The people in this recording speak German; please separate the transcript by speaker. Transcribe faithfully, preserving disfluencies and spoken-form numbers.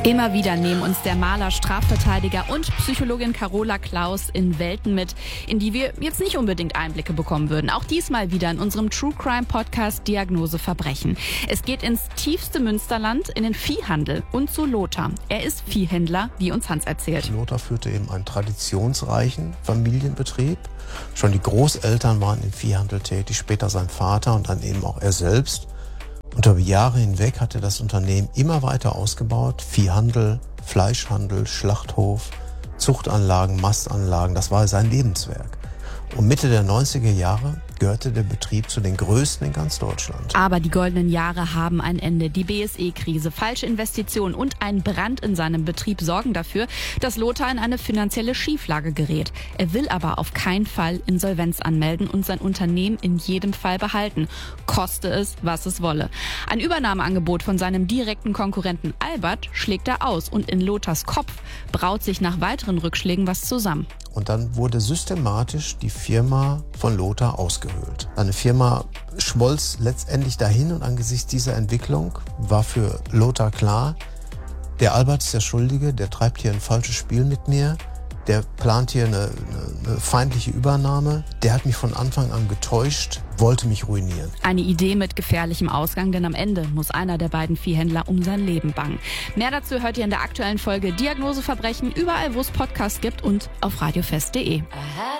Speaker 1: Immer wieder nehmen uns der Maler, Strafverteidiger und Psychologin Carola Klaus in Welten mit, in die wir jetzt nicht unbedingt Einblicke bekommen würden. Auch diesmal wieder in unserem True Crime Podcast Diagnose Verbrechen. Es geht ins tiefste Münsterland, in den Viehhandel und zu Lothar. Er ist Viehhändler, wie uns Hans erzählt.
Speaker 2: Lothar führte eben einen traditionsreichen Familienbetrieb. Schon die Großeltern waren im Viehhandel tätig, später sein Vater und dann eben auch er selbst. Und über Jahre hinweg hat er das Unternehmen immer weiter ausgebaut. Viehhandel, Fleischhandel, Schlachthof, Zuchtanlagen, Mastanlagen, das war sein Lebenswerk. Und Mitte der neunziger Jahre gehörte der Betrieb zu den größten in ganz Deutschland.
Speaker 1: Aber die goldenen Jahre haben ein Ende. Die B S E-Krise, falsche Investitionen und ein Brand in seinem Betrieb sorgen dafür, dass Lothar in eine finanzielle Schieflage gerät. Er will aber auf keinen Fall Insolvenz anmelden und sein Unternehmen in jedem Fall behalten, koste es, was es wolle. Ein Übernahmeangebot von seinem direkten Konkurrenten Albert schlägt er aus und in Lothars Kopf braut sich nach weiteren Rückschlägen was zusammen.
Speaker 2: Und dann wurde systematisch die Firma von Lothar ausgehöhlt. Eine Firma schmolz letztendlich dahin und angesichts dieser Entwicklung war für Lothar klar, der Albert ist der Schuldige, der treibt hier ein falsches Spiel mit mir, der plant hier eine, eine, eine feindliche Übernahme, der hat mich von Anfang an getäuscht, wollte mich ruinieren.
Speaker 1: Eine Idee mit gefährlichem Ausgang, denn am Ende muss einer der beiden Viehhändler um sein Leben bangen. Mehr dazu hört ihr in der aktuellen Folge Diagnose Verbrechen, überall wo es Podcasts gibt und auf radiofest punkt de.